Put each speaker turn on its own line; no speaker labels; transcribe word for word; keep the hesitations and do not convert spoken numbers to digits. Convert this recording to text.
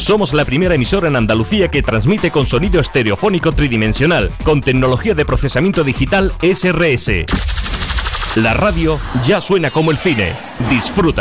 Somos la primera emisora en Andalucía que transmite con sonido estereofónico tridimensional, con tecnología de procesamiento digital S R S. La radio ya suena como el cine. Disfruta.